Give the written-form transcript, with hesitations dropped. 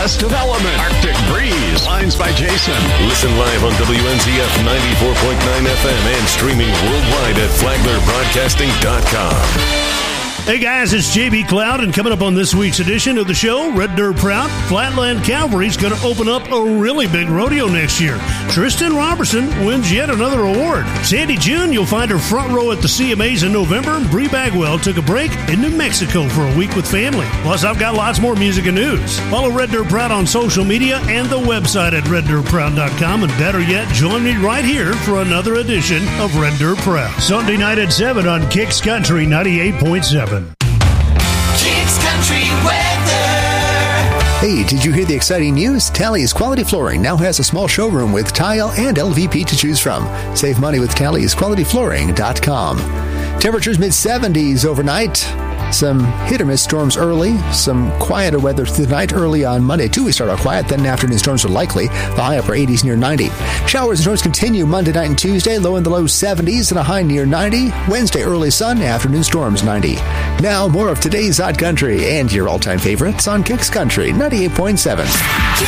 West Development, Arctic Breeze, Lines by Jason. Listen live on WNZF 94.9 FM and streaming worldwide at FlaglerBroadcasting.com. Hey guys, it's JB Cloud, and coming up on this week's edition of the show, Red Dirt Proud, Flatland Cavalry's going to open up a really big rodeo next year. Tristan Robertson wins yet another award. Sandy June, you'll find her front row at the CMAs in November. Bree Bagwell took a break in New Mexico for a week with family. Plus, I've got lots more music and news. Follow Red Dirt Proud on social media and the website at reddirtproud.com, and better yet, join me right here for another edition of Red Dirt Proud. Sunday night at 7 on Kicks Country 98.7. Kicks Country weather. Hey, did you hear the exciting news? Tally's Quality Flooring now has a small showroom with tile and LVP to choose from. Save money with Tally's QualityFlooring.com. Temperatures mid-70s overnight. Some hit-or-miss storms early. Some quieter weather through the night. Early on Monday, too, we start out quiet. Then afternoon storms are likely. The high upper 80s near 90. Showers and storms continue Monday night and Tuesday. Low in the low 70s and a high near 90. Wednesday, early sun. Afternoon storms 90. Now, more of today's Hot Country and your all-time favorites on Kicks Country 98.7.